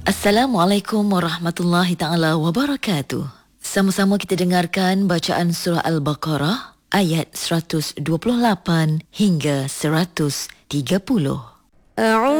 Assalamualaikum warahmatullahi taala wabarakatuh. Sama-sama kita dengarkan bacaan surah Al-Baqarah ayat 128 hingga 130.